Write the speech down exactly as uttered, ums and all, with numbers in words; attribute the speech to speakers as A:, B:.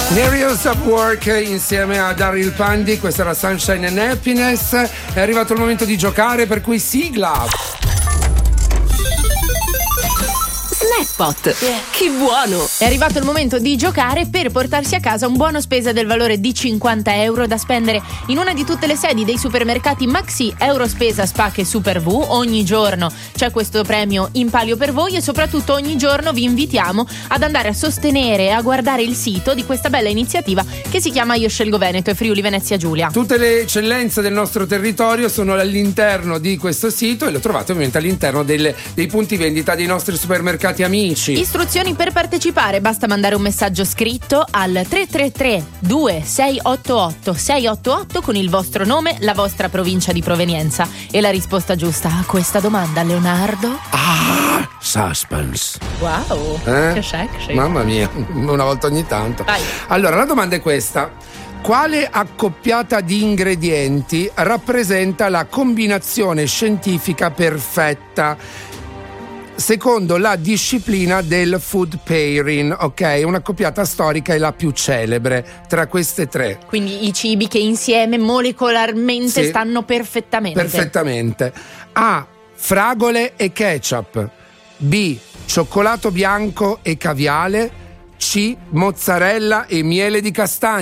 A: Areas of Work insieme a Daryl Pandi, questa era Sunshine and Happiness. È arrivato il momento di giocare, per cui sigla.
B: Snackpot, yeah. Che buono! È arrivato il momento di giocare per portarsi a casa un buono spesa del valore di cinquanta euro da spendere in una di tutte le sedi dei supermercati Maxi, Eurospesa, Spac e Super V. Ogni giorno c'è questo premio in palio per voi e soprattutto ogni giorno vi invitiamo ad andare a sostenere e a guardare il sito di questa bella iniziativa che si chiama Io Scelgo Veneto e Friuli Venezia Giulia.
A: Tutte le eccellenze del nostro territorio sono all'interno di questo sito e lo trovate ovviamente all'interno delle, dei punti vendita dei nostri supermercati amici.
B: Istruzioni per partecipare: basta mandare un messaggio scritto al tre tre tre due sei otto otto sei otto otto con il vostro nome, la vostra provincia di provenienza e la risposta giusta a questa domanda, Leonardo.
A: Ah, suspense.
B: Wow,
A: eh?
B: Che sexy.
A: Mamma mia, una volta ogni tanto.
B: Vai.
A: Allora, la domanda è questa: quale accoppiata di ingredienti rappresenta la combinazione scientifica perfetta secondo la disciplina del food pairing? Ok, una accoppiata storica è la più celebre tra queste tre.
B: Quindi i cibi che insieme molecolarmente
A: sì,
B: stanno perfettamente.
A: Perfettamente. A. Fragole e ketchup. B. Cioccolato bianco e caviale. C. Mozzarella e miele di castagna.